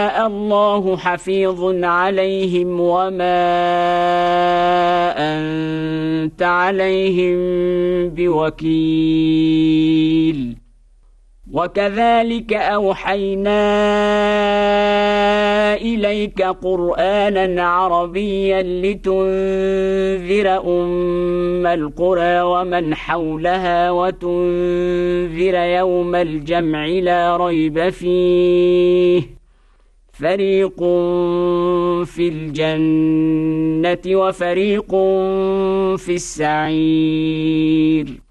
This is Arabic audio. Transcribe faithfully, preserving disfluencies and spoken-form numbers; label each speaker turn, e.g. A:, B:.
A: الله حفيظ عليهم وما أنت عليهم بوكيل وكذلك أوحينا إليك قرآنا عربيا لتنذر أم القرى ومن حولها وتنذر يوم الجمع لا ريب فيه فريق في الجنة وفريق في السعير